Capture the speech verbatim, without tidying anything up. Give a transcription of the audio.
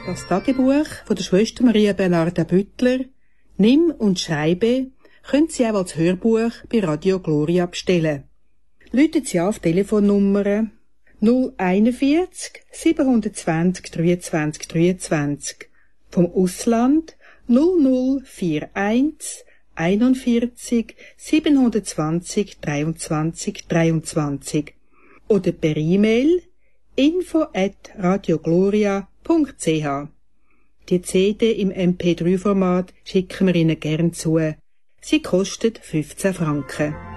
Das Tagebuch von der Schwester Maria Bernarda Büttler, Nimm und Schreibe, können Sie auch als Hörbuch bei Radio Gloria bestellen. Rufen Sie an auf Telefonnummer null einundvierzig siebenhundertzwanzig dreiundzwanzig dreiundzwanzig, vom Ausland null null einundvierzig einundvierzig siebenhundertzwanzig dreiundzwanzig dreiundzwanzig oder per E-Mail info at radiogloria punkt c h. Die C D im M P drei Format schicken wir Ihnen gern zu. Sie kostet fünfzehn Franken.